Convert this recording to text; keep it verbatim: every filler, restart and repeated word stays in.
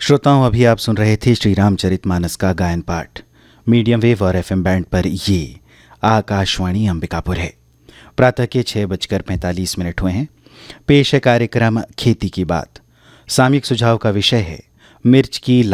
श्रोताओं, अभी आप सुन रहे थे श्री रामचरितमानस का गायन पाठ मीडियम वेव और एफएम बैंड पर। ये आकाशवाणी अंबिकापुर है। प्रातः के छः बजकर पैंतालीस मिनट हुए हैं। पेश है कार्यक्रम खेती की बात। सामयिक सुझाव का विषय है मिर्च की